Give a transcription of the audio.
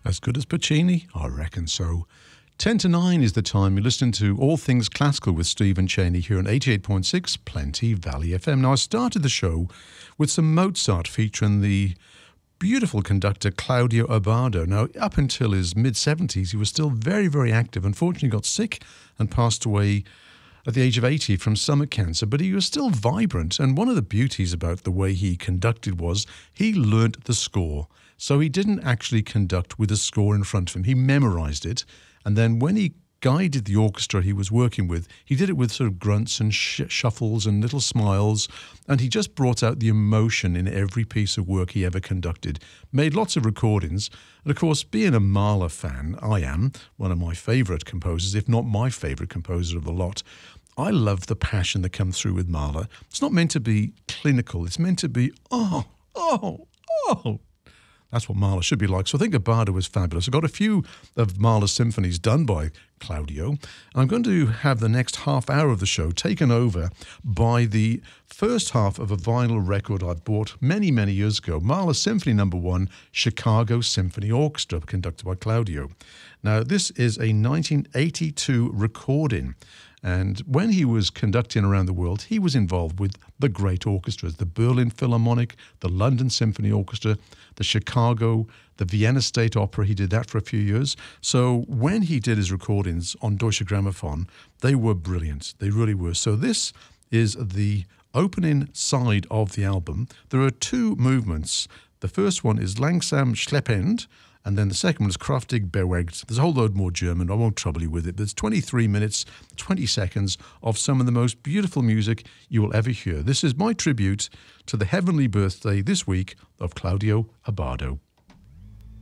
As good as Puccini? I reckon so. 10 to 9 is the time. You're listening to All Things Classical with Stephen Cheney here on 88.6 Plenty Valley FM. Now, I started the show with some Mozart featuring the beautiful conductor Claudio Abbado. Now, up until his mid-70s, he was still very, very active. Unfortunately, got sick and passed away at the age of 80 from stomach cancer, but he was still vibrant. And one of the beauties about the way he conducted was he learnt the score. So he didn't actually conduct with a score in front of him. He memorized it. And then when he guided the orchestra he was working with, he did it with sort of grunts and shuffles and little smiles. And he just brought out the emotion in every piece of work he ever conducted. Made lots of recordings. And of course, being a Mahler fan, I am one of my favourite composers, if not my favourite composer of the lot. I love the passion that comes through with Mahler. It's not meant to be clinical. It's meant to be, oh. That's what Mahler should be like. So I think Abbado was fabulous. I've got a few of Mahler's symphonies done by Claudio. And I'm going to have the next half hour of the show taken over by the first half of a vinyl record I bought many, many years ago. Mahler Symphony No. 1, Chicago Symphony Orchestra, conducted by Claudio. Now, this is a 1982 recording. And when he was conducting around the world, he was involved with the great orchestras, the Berlin Philharmonic, the London Symphony Orchestra, the Chicago, the Vienna State Opera. He did that for a few years. So when he did his recordings on Deutsche Grammophon, they were brilliant. They really were. So this is the opening side of the album. There are two movements. The first one is Langsam Schleppend, and then the second one is Kraftig Bewegt. There's a whole load more German. I won't trouble you with it. But it's 23 minutes, 20 seconds of some of the most beautiful music you will ever hear. This is my tribute to the heavenly birthday this week of Claudio Abbado.